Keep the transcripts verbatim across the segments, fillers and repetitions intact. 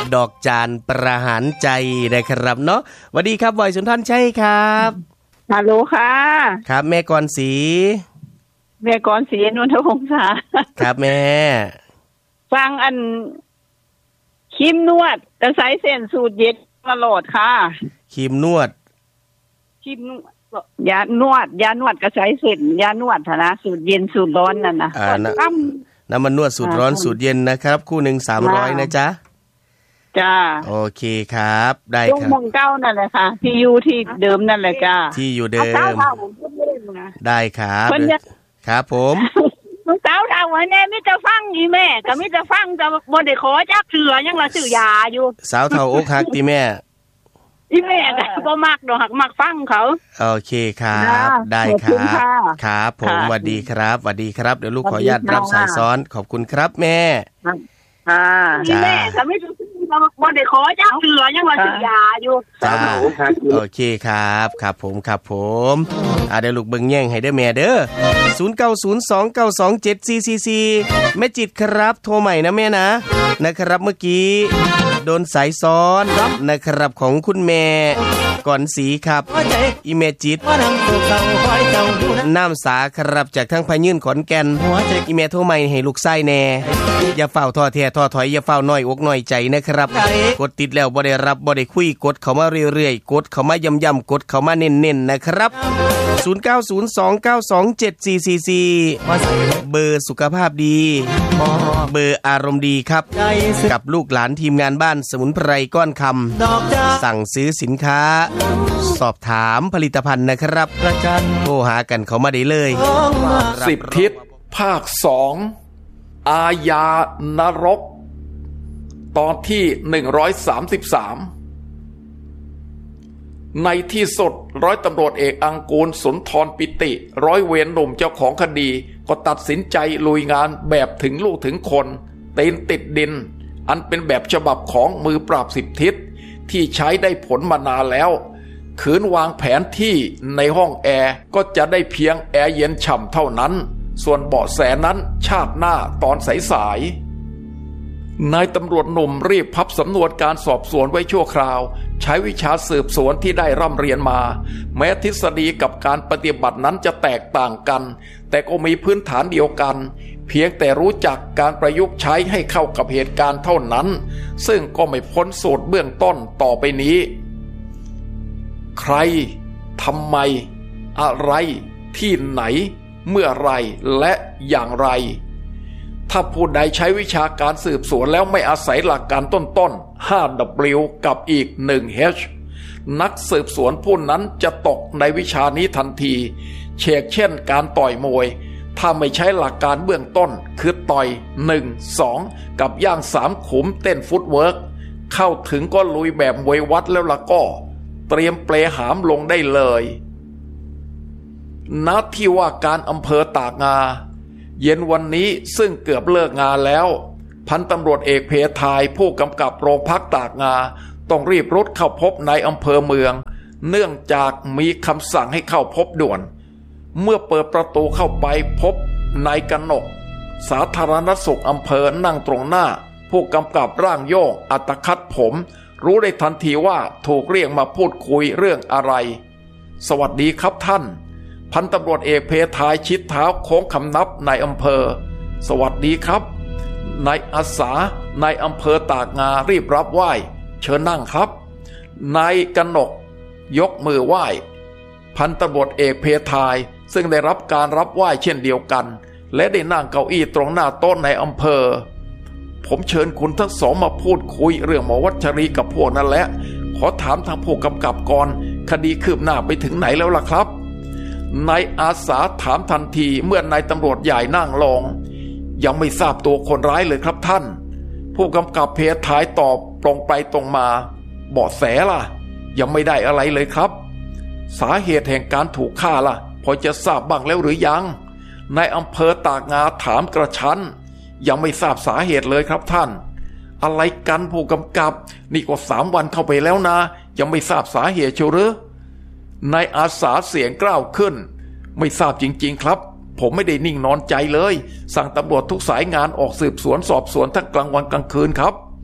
ดอกจานประหารใจนะครับเนาะสวัสดีครับบอยสุนทรใช่ครับฮัลโหลค่ะครับแม่กรศรีแม่กรศรีนวลทวงศาครับแม่ฟังอันครีมนวดกระสายเส้นสูตรเย็นตลอดค่ะครีมนวดครีมยานวดยานวดกระสายเส้นยานวดนะสูตรเย็นสูตรร้อนนั่นนะอ่านะน้ำมันนวดสูตรร้อนสูตรเย็นนะครับคู่หนึ่งสามร้อยนะจ๊ะจ้าโอเคครับได้ครับมงเก้านั่นแหละค่ะที่อยู่ที่เดิมนั่นแหละจ้าที่อยู่เดิมได้ครับครับผมน้องสาวเราแน่มิจะฟังอีแม่ก็มิจะฟังจะบ่ได้ขอจักเถื่อยังละซื้อยาอยู่สาวเฒ่าอกหักติแม่อีแม่ก็บ่มักดอกหักมักฟังเขาโอเคครับได้ครับครับผมสวัสดีครับสวัสดีครับเดี๋ยวลูกขออนุญาตรับสายซ้อนขอบคุณครับแม่ค่ะอีแม่ก็มิบ่ได้ขอจักเถื่อยังละซื้อยาอยู่จ้าโอเคครับครับผมครับผมอ่าเดี๋ยวลูกเบิ่งแย่งให้เด้อแม่เด้อศูนย์ เก้า ศูนย์ สอง เก้า สอง เจ็ด สี่ สี่ สี่แม่จิตครับโทรใหม่นะแม่นะนะครับเมื่อกี้โดนสายซ้อนนะครับของคุณแม่ก่อนสีครับอีเมจิตน้ำสาครับจากทั้งพะยื่นขอนแก่นอีเมโทรใหม่ให้ลูกไส้แน่อย่าเฝ้าท้อแท้ท้อถอยอย่าเฝ้าน้อยอกน้อยใจนะครับกดติดแล้วบ่ได้รับบ่ได้คุยกดเข้ามาเรื่อยๆกดเข้ามาย่ำๆกดเข้ามาเน้นๆนะครับศูนย์ เก้า ศูนย์ สอง เก้า สอง เจ็ด สี่ สี่ สี่เบอร์สุขภาพดีเบอร์อารมณ์ดีครับกับลูกหลานทีมงานบ้านสมุนไพรก้อนคำสั่งซื้อสินค้าสอบถามผลิตภัณฑ์นะครับโทรหากันเข้ามาได้เลยสิบทิศภาคสองอาญานรกตอนที่หนึ่งร้อยสามสิบสามในที่สุดร้อยตำรวจเอกอังกูลสุนทรปิติร้อยเวรหนุ่มเจ้าของคดีก็ตัดสินใจลุยงานแบบถึงลูกถึงคนตีนติดดินอันเป็นแบบฉบับของมือปราบสิบทิศที่ใช้ได้ผลมานานแล้วขืนวางแผนที่ในห้องแอร์ก็จะได้เพียงแอร์เย็นฉ่ำเท่านั้นส่วนเบาะแสนั้นชาติหน้าตอนสายๆนายตำรวจหนุ่มรีบพับสำนวนการสอบสวนไว้ชั่วคราวใช้วิชาสืบสวนที่ได้ร่ำเรียนมาแม้ทฤษฎีกับการปฏิบัตินั้นจะแตกต่างกันแต่ก็มีพื้นฐานเดียวกันเพียงแต่รู้จักการประยุกต์ใช้ให้เข้ากับเหตุการณ์เท่านั้นซึ่งก็ไม่พ้นสูตรเบื้องต้นต่อไปนี้ใครทำไมอะไรที่ไหนเมื่อไรและอย่างไรถ้าผู้ใดใช้วิชาการสืบสวนแล้วไม่อาศัยหลักการต้นๆ ห้า ดับเบิลยู กับอีก หนึ่ง เอช นักสืบสวนผู้นั้นจะตกในวิชานี้ทันทีเชกเช่นการต่อยมวยถ้าไม่ใช้หลักการเบื้องต้นคือต่อย หนึ่ง สอง กับย่างสามขุมเต้นฟุตเวิร์กเข้าถึงก็ลุยแบบมวยวัดแล้วล่ะก็เตรียมเปลหามลงได้เลยณที่ว่าการอำเภอตากงาเย็นวันนี้ซึ่งเกือบเลิกงานแล้วพันตำรวจเอกเพทายผู้กำกับโรงพักตากงาต้องรีบรุดเข้าพบในอำเภอเมืองเนื่องจากมีคำสั่งให้เข้าพบด่วนเมื่อเปิดประตูเข้าไปพบนายกนกสาธารณสุขอำเภอนั่งตรงหน้าผู้กำกับร่างโยกอัตคัดผมรู้ได้ทันทีว่าถูกเรียกมาพูดคุยเรื่องอะไรสวัสดีครับท่านพันตำรวจเอกเพทายชิดเท้าโค้งคำนับนายอำเภอสวัสดีครับนายอาสานายอำเภอตากงารีบรับไหว้เชิญนั่งครับนายกนกยกมือไหว้พันตำรวจเอกเพทายซึ่งได้รับการรับไหว้เช่นเดียวกันและได้นั่งเก้าอี้ตรงหน้าโต๊ะในอำเภอผมเชิญคุณทั้งสองมาพูดคุยเรื่องหมอวัชรีกับพวกนั้นแหละขอถามทางผู้กำกับก่อนคดีคืบหน้าไปถึงไหนแล้วล่ะครับนายอาสาถามทันทีเมื่อนายตำรวจใหญ่นั่งลงยังไม่ทราบตัวคนร้ายเลยครับท่านผู้กำกับเพทายตอบตรงไปตรงมาเบาะแสล่ะยังไม่ได้อะไรเลยครับสาเหตุแห่งการถูกฆ่าล่ะพอจะทราบบ้างแล้วหรือยังนายอำเภอตากงาถามกระชั้นยังไม่ทราบสาเหตุเลยครับท่านอะไรกันผู้กำกับนี่ก็สามวันเข้าไปแล้วนะยังไม่ทราบสาเหตุเชียวหรือนายอาสาเสียงกล้าวขึ้นไม่ทราบจริงๆครับผมไม่ได้นิ่งนอนใจเลยสั่งตำรวจทุกสายงานออกสืบสวนสอบสวนทั้งกลางวันกลางคืนครับ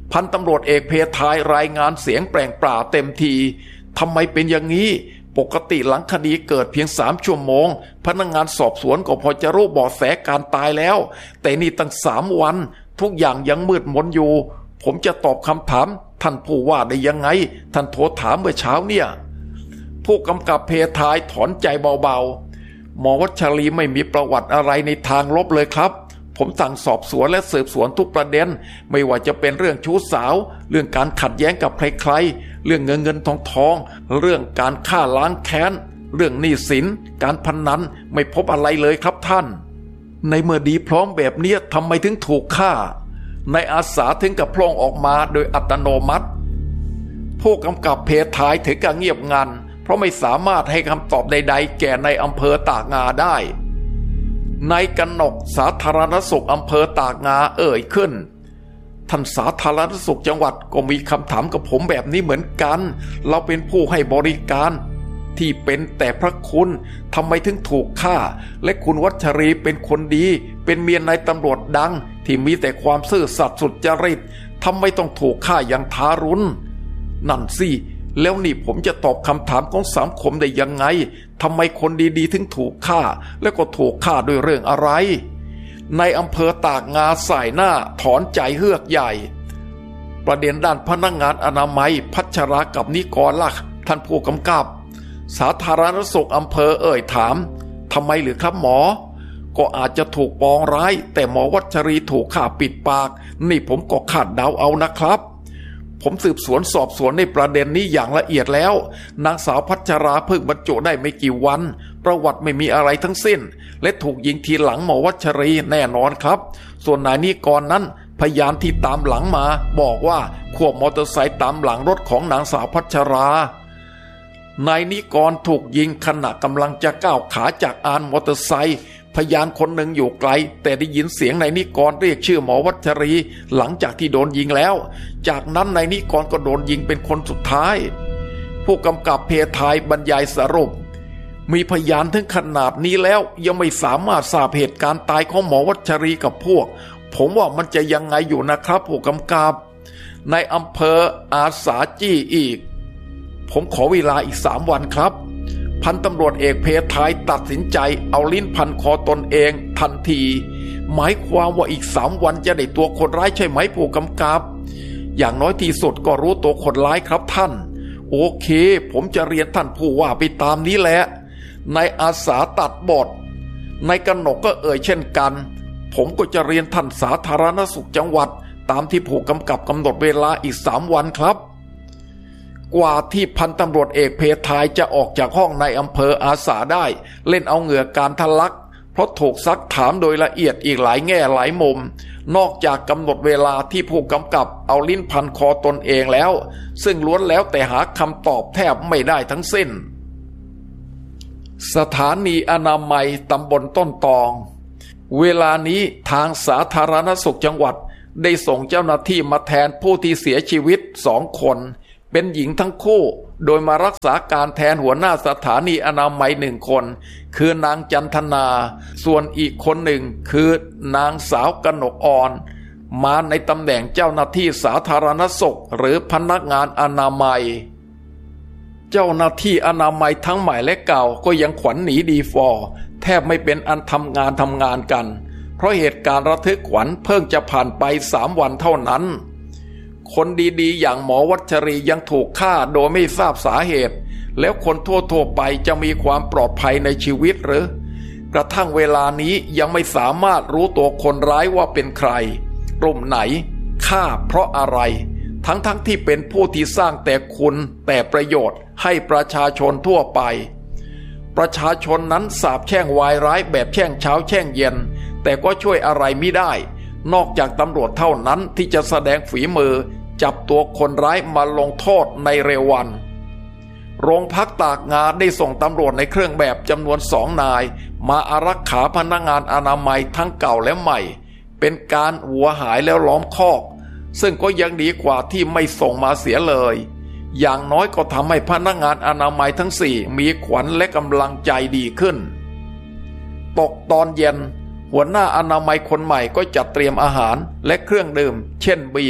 พันตำรวจเอกเพทายรายงานเสียงแปลงปร่าเต็มทีทำไมเป็นอย่างนี้ปกติหลังคดีเกิดเพียงสามชั่วโมงพนักงานสอบสวนก็พอจะรู้เบาะแสการตายแล้วแต่นี่ตั้งสามวันทุกอย่างยังมืดมนอยู่ผมจะตอบคำถามท่านผู้ว่าได้ยังไงท่านโทรถามเมื่อเช้าเนี่ยผู้กำกับเพทายถอนใจเบาๆหมอวัชรีไม่มีประวัติอะไรในทางลบเลยครับผมสั่งสอบสวนและสืบสวนทุกประเด็นไม่ว่าจะเป็นเรื่องชู้สาวเรื่องการขัดแย้งกับใครๆเรื่องเงินเงินทองทองเรื่องการฆ่าล้างแค้นเรื่องหนี้สินการพนันไม่พบอะไรเลยครับท่านในเมื่อดีพร้อมแบบนี้ทำไมถึงถูกฆ่านายอาสาถึงกับพลองออกมาโดยอัตโนมัติผู้กำกับเพทายถึงกับเงียบงันเพราะไม่สามารถให้คำตอบใดๆแก่ในอำเภอตากงาได้นายกนกสาธารณสุขอำเภอตากงาเอ่ยขึ้นท่านสาธารณสุขจังหวัดก็มีคำถามกับผมแบบนี้เหมือนกันเราเป็นผู้ให้บริการที่เป็นแต่พระคุณทำไมถึงถูกฆ่าและคุณวัชรีเป็นคนดีเป็นเมียนายตำรวจดังที่มีแต่ความซื่อสัตย์สุจริตทำไมต้องถูกฆ่าอย่างทารุณนั่นสิแล้วนี่ผมจะตอบคำถามของสังคมได้ยังไงทำไมคนดีๆถึงถูกฆ่าแล้วก็ถูกฆ่าด้วยเรื่องอะไรในอำเภอตากงาสายหน้าถอนใจเฮือกใหญ่ประเด็นด้านพนักงานอนามัยพัชรากับนิกรล่ะท่านผู้กำกับสาธารณสุขอำเภอเอ่ยถามทำไมหรือครับหมอก็อาจจะถูกปองร้ายแต่หมอวัชรีถูกฆ่าปิดปากนี่ผมก็คาดเดาเอานะครับผมสืบสวนสอบสวนในประเด็นนี้อย่างละเอียดแล้วนางสาวพัชราเพิ่งบรรจุได้ไม่กี่วันประวัติไม่มีอะไรทั้งสิ้นและถูกยิงทีหลังหมอวัชรีแน่นอนครับส่วนนายนิกรนั้นพยานที่ตามหลังมาบอกว่าขับมอเตอร์ไซค์ตามหลังรถของนางสาวพัชรานายนิกรถูกยิงขณะกำลังจะก้าวขาจากอานมอเตอร์ไซค์พยานคนหนึ่งอยู่ไกลแต่ได้ยินเสียงนายนิกรเรียกชื่อหมอวัชรีหลังจากที่โดนยิงแล้วจากนั้นนายนิกรก็โดนยิงเป็นคนสุดท้ายผู้กำกับเพทายบรรยายสรุปมีพยานถึงขนาดนี้แล้วยังไม่สามารถทราบเหตุการณ์ตายของหมอวัชรีกับพวกผมว่ามันจะยังไงอยู่นะครับผู้กำกับในอำเภออาสาจี้อีกผมขอเวลาอีกสามวันครับพันตำรวจเอกเพทายตัดสินใจเอาลิ้นพันคอตนเองทันทีหมายความว่าอีกสามวันจะได้ตัวคนร้ายใช่ไหมผู้กำกับอย่างน้อยที่สุดก็รู้ตัวคนร้ายครับท่านโอเคผมจะเรียนท่านผู้ว่าไปตามนี้แหละนายอาสาตัดบทนายกนกก็เอ่ยเช่นกันผมก็จะเรียนท่านสาธารณสุขจังหวัดตามที่ผู้กำกับกำหนดเวลาอีกสามวันครับกว่าที่พันตำรวจเอกเพทายจะออกจากห้องในอำเภออาสาได้เล่นเอาเหงื่อการทะลักเพราะถูกซักถามโดยละเอียดอีกหลายแง่หลายมุมนอกจากกำหนดเวลาที่ผู้กำกับเอาลิ้นพันคอตนเองแล้วซึ่งล้วนแล้วแต่หาคำตอบแทบไม่ได้ทั้งสิ้นสถานีอนามัยตำบลต้นตองเวลานี้ทางสาธารณสุขจังหวัดได้ส่งเจ้าหน้าที่มาแทนผู้ที่เสียชีวิตสองคนเป็นหญิงทั้งคู่โดยมารักษาการแทนหัวหน้าสถานีอนามัยหนึ่งคนคือนางจันทนาส่วนอีกคนหนึ่งคือนางสาวกนกอ่อนมาในตำแหน่งเจ้าหน้าที่สาธารณสุขหรือพนักงานอนามัยเจ้าหน้าที่อนามัยทั้งใหม่และเก่าก็ยังขวัญหนีดีฟอร์แทบไม่เป็นอันทำงานทำงานกันเพราะเหตุการณ์ระทึกขวัญเพิ่งจะผ่านไปสามวันเท่านั้นคนดีๆอย่างหมอวัชรียังถูกฆ่าโดยไม่ทราบสาเหตุแล้วคนทั่วๆไปจะมีความปลอดภัยในชีวิตหรือกระทั่งเวลานี้ยังไม่สามารถรู้ตัวคนร้ายว่าเป็นใครกลุ่มไหนฆ่าเพราะอะไรทั้งๆ ท, ที่เป็นผู้ที่สร้างแต่คุณแต่ประโยชน์ให้ประชาชนทั่วไปประชาชนนั้นสาปแช่งวายร้ายแบบแช่งเช้าแช่งเย็นแต่ก็ช่วยอะไรไม่ได้นอกจากตำรวจเท่านั้นที่จะแสดงฝีมือจับตัวคนร้ายมาลงโทษในเร็ววันโรงพักตากงาได้ส่งตำรวจในเครื่องแบบจำนวนสองนายมาอารักขาพนักงานอนามัยทั้งเก่าและใหม่เป็นการหัวหายแล้วล้อมคอกซึ่งก็ยังดีกว่าที่ไม่ส่งมาเสียเลยอย่างน้อยก็ทำให้พนักงานอนามัยทั้งสี่มีขวัญและกำลังใจดีขึ้นตกตอนเย็นหัวหน้าอนามัยคนใหม่ก็จัดเตรียมอาหารและเครื่องดื่มเช่นเบียร์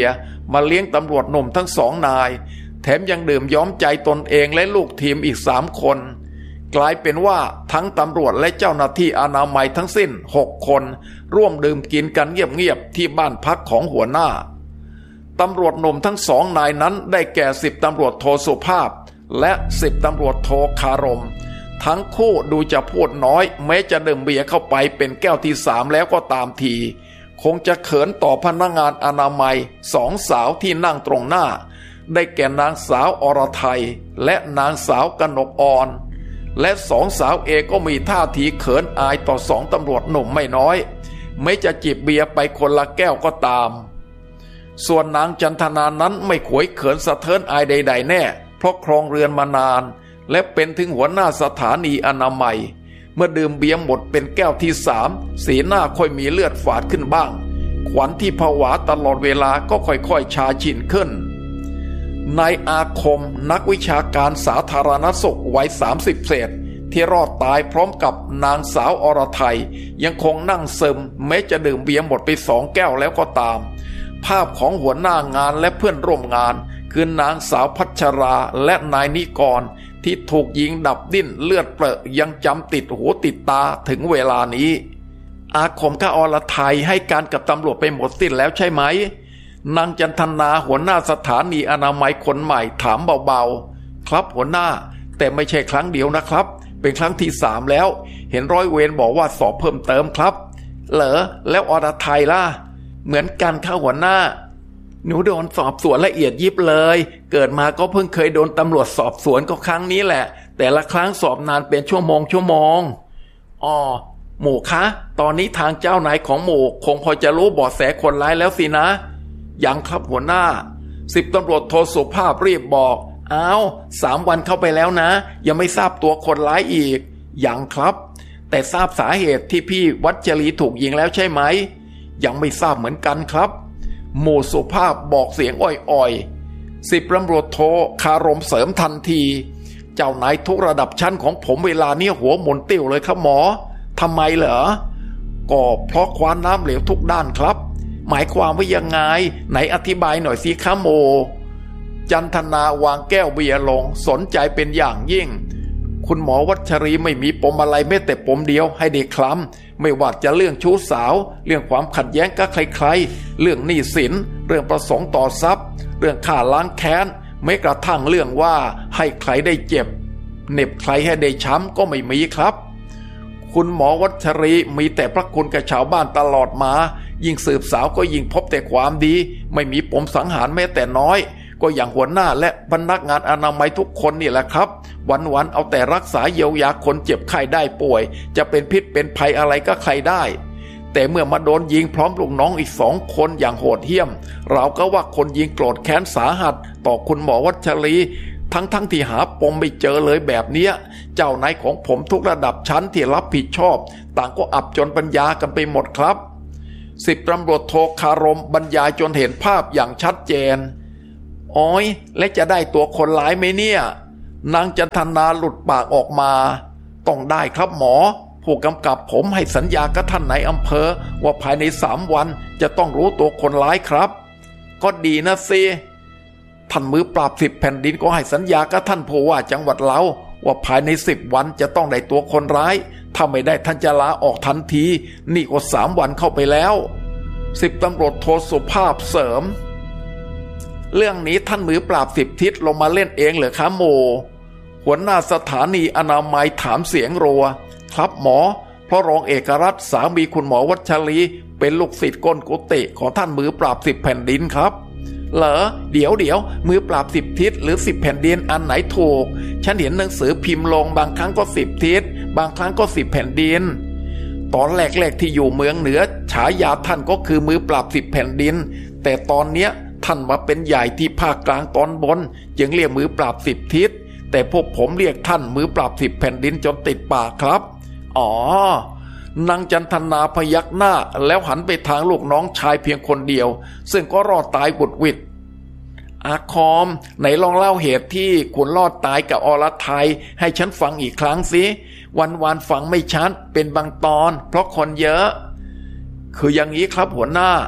มาเลี้ยงตำรวจหนุ่มทั้งสองนายแถมยังดื่มย้อมใจตนเองและลูกทีมอีกสามคนกลายเป็นว่าทั้งตำรวจและเจ้าหน้าที่อนามัยทั้งสิ้นหกคนร่วมดื่มกินกันเงียบๆที่บ้านพักของหัวหน้าตำรวจหนุ่มทั้งสองนายนั้นได้แก่สิบตำรวจโทสุภาพและสิบตำรวจโทคารมทั้งคู่ดูจะพูดน้อยแม้จะดื่มเบียร์เข้าไปเป็นแก้วที่สามแล้วก็ตามทีคงจะเขินต่อพนักงานอนามัยสองสาวที่นั่งตรงหน้าได้แก่นางสาวอรไทยและนางสาวกนกอ่อนและสองสาวเอกก็มีท่าทีเขินอายต่อสองตำรวจหนุ่มไม่น้อยไม่จะจิบเบียร์ไปคนละแก้วก็ตามส่วนนางจันทนานั้นไม่ขวยเขินสะเทินอายใดๆแน่เพราะครองเรือนมานานและเป็นถึงหัวหน้าสถานีอนามัยเมื่อดื่มเบียร์หมดเป็นแก้วที่สามสีหน้าค่อยมีเลือดฝาดขึ้นบ้างขวัญที่ผวาตลอดเวลาก็ค่อยๆชาชินขึ้นนายอาคมนักวิชาการสาธารณสุขวัยสามสิบเศษที่รอดตายพร้อมกับนางสาวอรไทยยังคงนั่งซึมแม้จะดื่มเบียร์หมดไปสองแก้วแล้วก็ตามภาพของหัวหน้างานและเพื่อนร่วมงานคือนางสาวพัชราและนายนิกรที่ถูกยิงดับดิ้นเลือดเปรอะยังจำติดหูติดตาถึงเวลานี้อาคมกับอรไทยให้การกับตำรวจไปหมดสิ้นแล้วใช่ไหมนางจันทนาหัวหน้าสถานีอนามัยคนใหม่ถามเบาๆครับหัวหน้าแต่ไม่ใช่ครั้งเดียวนะครับเป็นครั้งที่สามแล้วเห็นร้อยเวรบอกว่าสอบเพิ่มเติมครับเหรอแล้วอรไทยล่ะเหมือนกันค่ะหัวหน้าหนูโดนสอบสวนละเอียดยิบเลยเกิดมาก็เพิ่งเคยโดนตำรวจสอบสวนก็ครั้งนี้แหละแต่ละครั้งสอบนานเป็นชั่วโมงชั่วโมงอ๋อหมู่คะตอนนี้ทางเจ้านายของหมู่คงพอจะรู้เบาะแสคนร้ายแล้วสินะยังครับหัวหน้าสิบตำรวจโทสุภาพรีบบอกอ้าวสามวันเข้าไปแล้วนะยังไม่ทราบตัวคนร้ายอีกยังครับแต่ทราบสาเหตุที่พี่วัชรีถูกยิงแล้วใช่ไหมยังไม่ทราบเหมือนกันครับหมู่สุภาพบอกเสียงอ่อยๆสิบตำรวจโทคารมเสริมทันทีเจ้านายทุกระดับชั้นของผมเวลานี้หัวหมุนติ้วเลยครับหมอทำไมเหรอก็เพราะคว้าน้ำเหลวทุกด้านครับหมายความว่ายังไงไหนอธิบายหน่อยสิคะโมจันทนาวางแก้วเบียร์ลงสนใจเป็นอย่างยิ่งคุณหมอวัชรีไม่มีปมอะไรแม้แต่ปมเดียวให้เด็กคล้ำไม่ว่าจะเรื่องชู้สาวเรื่องความขัดแย้งกับใครๆเรื่องหนี้สินเรื่องประสงค์ต่อทรัพย์เรื่องฆ่าล้างแค้นแม้กระทั่งเรื่องว่าให้ใครได้เจ็บเหน็บใครให้ได้ช้ำก็ไม่มีครับคุณหมอวัชรีมีแต่พระคุณกับชาวบ้านตลอดมายิ่งสืบสาวก็ยิ่งพบแต่ความดีไม่มีปมสังหารแม้แต่น้อยก็อย่างหัวหน้าและพนักงานอนามัยทุกคนนี่แหละครับวันๆเอาแต่รักษาเยียวยาคนเจ็บไข้ได้ป่วยจะเป็นพิษเป็นภัยอะไรก็ใครได้แต่เมื่อมาโดนยิงพร้อมลูกน้องอีกสองคนอย่างโหดเหี้ยมเราก็ว่าคนยิงโกรธแค้นสาหัสต่อคุณหมอวัชรีทั้งๆ ท, ที่หาปมไม่เจอเลยแบบเนี้ยเจ้านายของผมทุกระดับชั้นที่รับผิดชอบต่างก็อับจนปัญญากันไปหมดครับสิบตำรวจโทคารมบรรยายจนเห็นภาพอย่างชัดเจนอ้อยและจะได้ตัวคนร้ายไหมเนี่ยนางจันทนาหลุดปากออกมาต้องได้ครับหมอผู้กำกับผมให้สัญญากับท่านนายอำเภอว่าภายในสามวันจะต้องรู้ตัวคนร้ายครับก็ดีนะสิท่านมือปราบสิบแผ่นดินก็ให้สัญญากับท่านผู้ว่าจังหวัดเราว่าภายในสิบวันจะต้องได้ตัวคนร้ายถ้าไม่ได้ท่านจะลาออกทันทีนี่ก็สามวันเข้าไปแล้วสิบตำรวจโทสุภาพเสริมเรื่องนี้ท่านมือปราบสิบทิศลงมาเล่นเองเหรอคะโมหัวหน้าสถานีอนามัยถามเสียงรัวครับหมอเพราะรองเอกรัตน์สามีคุณหมอวัชรีเป็นลูกศิษย์ก้นกุฏิของท่านมือปราบสิบแผ่นดินครับเหรอเดี๋ยวเดี๋ยวมือปราบสิบทิศหรือสิบแผ่นดินอันไหนถูกฉันเห็นหนังสือพิมพ์ลงบางครั้งก็สิบทิศบางครั้งก็สิบแผ่นดินตอนแรกๆที่อยู่เมืองเหนือฉายาท่านก็คือมือปราบสิบแผ่นดินแต่ตอนเนี้ยท่านมาเป็นใหญ่ที่ภาคกลางตอนบนจึงเรียกมือปราบสิบทิศแต่พวกผมเรียกท่านมือปราบสิบแผ่นดินจนติดปากครับอ๋อนางจันทนาพยักหน้าแล้วหันไปทางลูกน้องชายเพียงคนเดียวซึ่งก็รอดตายบุดหวิดอาคอมไหนลองเล่าเหตุที่คุณรอดตายกับอรไทยให้ฉันฟังอีกครั้งสิวันวานฟังไม่ชัดเป็นบางตอนเพราะคนเยอะคืออย่างนี้ครับหัวหน้า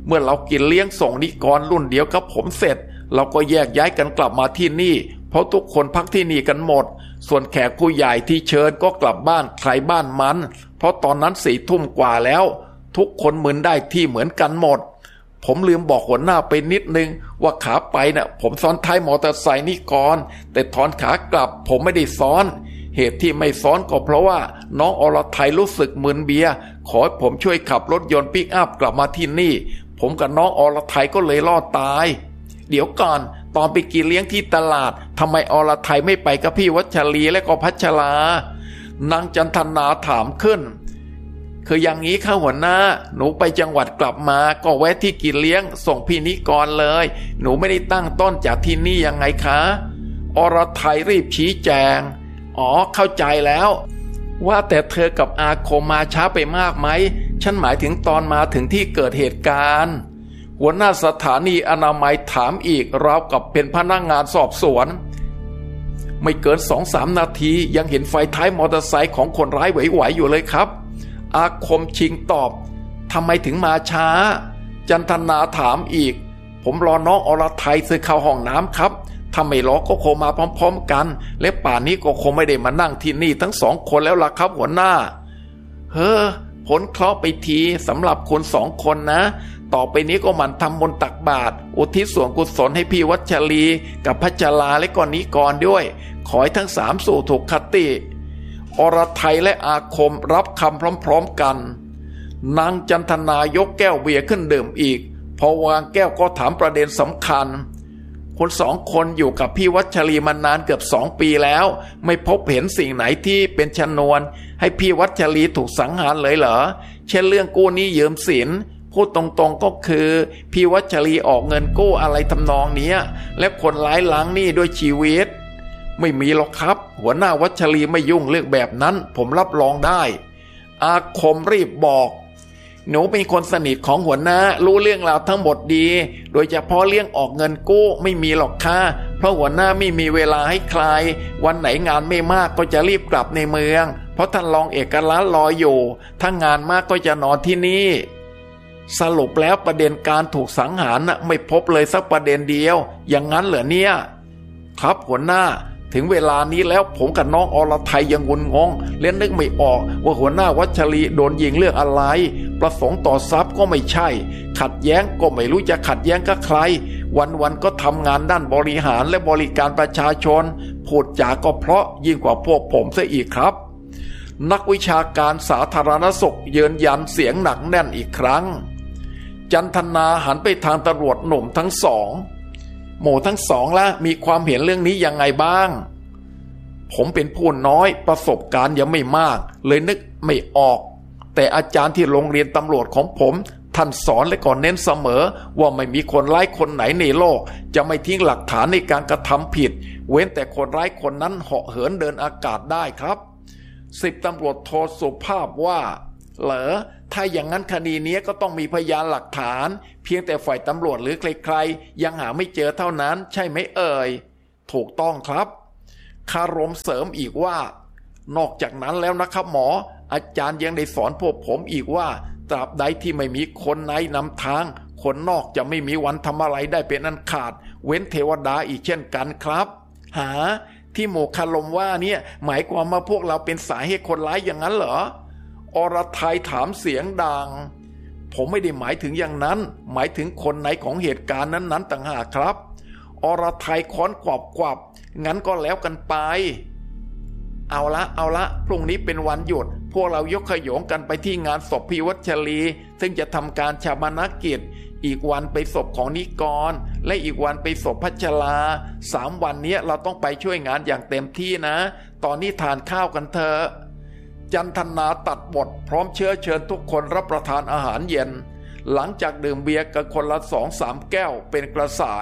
เมื่อเรากินเลี้ยงส่งนิกรรุ่นเดียวกับผมเสร็จเราก็แยกย้ายกันกลับมาที่นี่เพราะทุกคนพักที่นี่กันหมดส่วนแขกผู้ใหญ่ที่เชิญก็กลับบ้านใครบ้านมันเพราะตอนนั้นสี่ทุ่มกว่าแล้วทุกคนมึนได้ที่เหมือนกันหมดผมลืมบอกหัวหน้าไปนิดนึงว่าขาไปน่ะผมซ้อนท้ายมอเตอร์ไซค์นิกรแต่ตอนขากลับผมไม่ได้ซ้อนเหตุที่ไม่ซ้อนก็เพราะว่าน้องอรไทยรู้สึกมึนเบียร์ขอให้ผมช่วยขับรถยนต์ปิกอัพกลับมาที่นี่ผมกับน้องอรไทยก็เลยรอดตายเดี๋ยวก่อนตอนไปกินเลี้ยงที่ตลาดทำไมอรไทยไม่ไปกับพี่วัชรีและก็พัชรานางจันทนาถามขึ้นคืออย่างนี้ค่ะหัวหน้าหนูไปจังหวัดกลับมาก็แวะที่กินเลี้ยงส่งพี่นิกรเลยหนูไม่ได้ตั้งต้นจากที่นี่ยังไงคะอรไทยรีบชี้แจงอ๋อเข้าใจแล้วว่าแต่เธอกับอาคมมาช้าไปมากไหมฉันหมายถึงตอนมาถึงที่เกิดเหตุการณ์หัวหน้าสถานีอนามัยถามอีกราวกับเป็นพนักงานสอบสวนไม่เกินสองสามนาทียังเห็นไฟท้ายมอเตอร์ไซค์ของคนร้ายไหวๆอยู่เลยครับอาคมชิงตอบทำไมถึงมาช้าจันทนาถามอีกผมรอน้องอรไทยซื้อเข้าห้องน้ำครับถ้าไม่รอก็คงมาพร้อมๆกันและป่านนี้ก็คงไม่ได้มานั่งที่นี่ทั้งสองคนแล้วล่ะครับหัวหน้าเฮ้อพ้นเคราะห์ไปทีสำหรับคุณสองคนนะต่อไปนี้ก็หมั่นทำบุญตักบาตรอุทิศส่วนกุศลให้พี่วัชรีกับพัชราและก็นิกรด้วยขอให้ทั้งสามสู่ถูกคติอรไทยและอาคมรับคำพร้อมๆกันนางจันทนายกแก้วเบียร์ขึ้นดื่มอีกพอวางแก้วก็ถามประเด็นสำคัญคนสองคนอยู่กับพี่วัชรีมานานเกือบสองปีแล้วไม่พบเห็นสิ่งไหนที่เป็นชนวนให้พี่วัชรีถูกสังหารเลยเหรอเช่นเรื่องกู้หนี้ยืมสินพูดตรงๆก็คือพี่วัชรีออกเงินกู้อะไรทำนองนี้และคนร้ายล้างหนี้ด้วยชีวิตไม่มีหรอกครับหัวหน้าวัชรีไม่ยุ่งเรื่องแบบนั้นผมรับรองได้อาคมรีบบอกหนูเป็นคนสนิทของหัวหน้ารู้เรื่องราวทั้งหมดดีโดยเฉพาะเรื่องออกเงินกู้ไม่มีหรอกค่ะเพราะหัวหน้าไม่มีเวลาให้ใครวันไหนงานไม่มากก็จะรีบกลับในเมืองเพราะท่านรองเอกลักษณ์รออยู่ถ้างานมากก็จะนอนที่นี่สรุปแล้วประเด็นการถูกสังหารน่ะไม่พบเลยสักประเด็นเดียวอย่างนั้นเหรอเนี่ยครับหัวหน้าถึงเวลานี้แล้วผมกับน้องอรไทยยังงุนงงเล่นนึกไม่ออกว่าหัวหน้าวัชรีโดนยิงเรื่องอะไรประสงค์ต่อทรัพย์ก็ไม่ใช่ขัดแย้งก็ไม่รู้จะขัดแย้งกับใครวันๆก็ทำงานด้านบริหารและบริการประชาชนพูดจาก็เพราะยิ่งกว่าพวกผมซะอีกครับนักวิชาการสาธารณสุขยืนยันเสียงหนักแน่นอีกครั้งจันทนาหันไปทางตำรวจหนุ่มทั้งสองหมู่ทั้งสองละมีความเห็นเรื่องนี้ยังไงบ้างผมเป็นผู้น้อยประสบการณ์ยังไม่มากเลยนึกไม่ออกแต่อาจารย์ที่โรงเรียนตำรวจของผมท่านสอนและก็เน้นเสมอว่าไม่มีคนร้ายคนไหนในโลกจะไม่ทิ้งหลักฐานในการกระทำผิดเว้นแต่คนร้ายคนนั้นเหาะเหินเดินอากาศได้ครับสิบตำรวจโทสุภาพว่าเหรอถ้าอย่างนั้นคดีนี้ก็ต้องมีพยานหลักฐานเพียงแต่ฝ่ายตำรวจหรือใครๆยังหาไม่เจอเท่านั้นใช่ไหมเอ่ยถูกต้องครับคารมเสริมอีกว่านอกจากนั้นแล้วนะครับหมออาจารย์ยังได้สอนพวกผมอีกว่าตราบใดที่ไม่มีคนในนำทางคนนอกจะไม่มีวันทำอะไรได้เป็นอันขาดเว้นเทวดาอีกเช่นกันครับหาที่หมู่คารมว่าเนี่ยหมายความว่าพวกเราเป็นสาเหตุคนร้ายอย่างนั้นเหรออรไทยถามเสียงดังผมไม่ได้หมายถึงอย่างนั้นหมายถึงคนไหนของเหตุการณ์นั้นๆต่างหากครับอรไทยค้อนกวับกวับงั้นก็แล้วกันไปเอาละเอาละพรุ่งนี้เป็นวันหยุดพวกเรายกขยงกันไปที่งานศพพี่วัชรีซึ่งจะทำการชาปนกิจอีกวันไปศพของนิกรและอีกวันไปศพพัชราสามวันนี้เราต้องไปช่วยงานอย่างเต็มที่นะตอนนี้ทานข้าวกันเถอะจันทนาตัดบทพร้อมเชื้อเชิญทุกคนรับประทานอาหารเย็นหลังจากดื่มเบียร์กันคนละสองสามแก้วเป็นกระสาย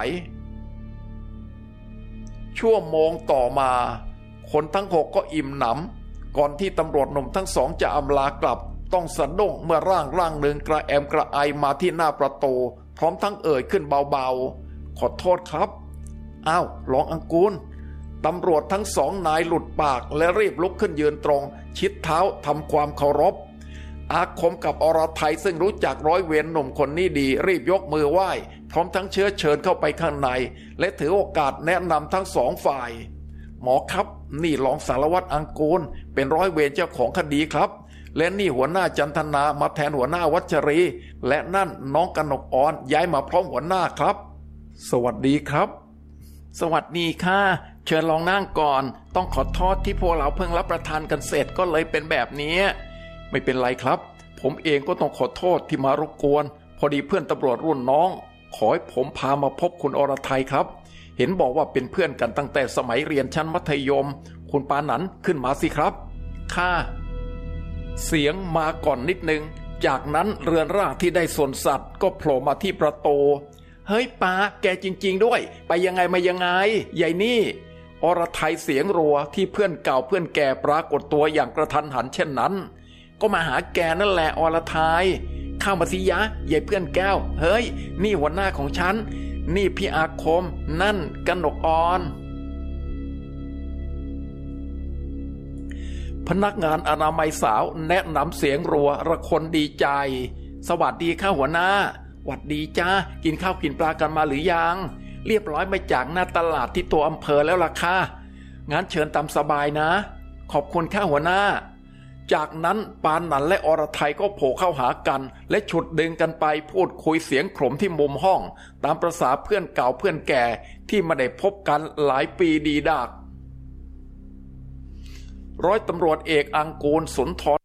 ชั่วโมงต่อมาคนทั้งหกก็อิ่มหนำก่อนที่ตำรวจหนุ่มทั้งสองจะอำลากลับต้องสะดุ้งเมื่อร่างร่างหนึ่งกระแอมกระไอมาที่หน้าประตูพร้อมทั้งเอ่ยขึ้นเบาๆขอโทษครับอ้าวรองอังกูลตำรวจทั้งสองนายหลุดปากและรีบลุกขึ้นยืนตรงชิดเท้าทำความเคารพอาคมกับอรไทยซึ่งรู้จักร้อยเวรหนุ่มคนนี้ดีรีบยกมือไหว้พร้อมทั้งเชื้อเชิญเข้าไปข้างในและถือโอกาสแนะนำทั้งสองฝ่ายหมอครับนี่รองสารวัตรอังกูลเป็นร้อยเวรเจ้าของคดีครับและนี่หัวหน้าจันทนามาแทนหัวหน้าวัชรีและนั่นน้องกนกอ่อนย้ายมาพร้อมหัวหน้าครับสวัสดีครับสวัสดีค่ะเชิญลองนั่งก่อนต้องขอโทษที่พวกเราเพิ่งรับประทานกันเสร็จก็เลยเป็นแบบนี้ไม่เป็นไรครับผมเองก็ต้องขอโทษที่มารบกวนพอดีเพื่อนตำรวจรุ่นน้องขอให้ผมพามาพบคุณอรไทยครับเห็นบอกว่าเป็นเพื่อนกันตั้งแต่สมัยเรียนชั้นมัธยมคุณปานันขึ้นมาสิครับค่ะเสียงมาก่อนนิดนึงจากนั้นเรือนร่างที่ได้ส่วนสัตว์ก็โผล่มาที่ประตูเฮ้ยป้าแกจริงๆด้วยไปยังไงมายังไงใหญ่นี่อรไทยเสียงรัวที่เพื่อนเก่าเพื่อนแก่ปรากฏตัวอย่างกระทันหันเช่นนั้นก็มาหาแกนั่นแหละอรไทยเข้ามาสิยะใหญ่เพื่อนแก้วเฮ้ยนี่หัวหน้าของฉันนี่พี่อาคมนั่นกนกอ่อนพนักงานอนามัยสาวแนะนำเสียงรัวระคนดีใจสวัสดีข้าหัวหน้าหวัดดีจ้ากินข้าวกินปลากันมาหรือยังเรียบร้อยมาจากหน้าตลาดที่ตัวอำเภอแล้วล่ะค่ะงั้นเชิญตามสบายนะขอบคุณข้าหัวหน้าจากนั้นปานนันและอรไทยก็โผล่เข้าหากันและฉุดดึงกันไปพูดคุยเสียงขมที่มุมห้องตามประสาเพื่อนเก่าเพื่อนแก่ที่ไม่ได้พบกันหลายปีดีดากร้อยตำรวจเอกอังกูลสุนท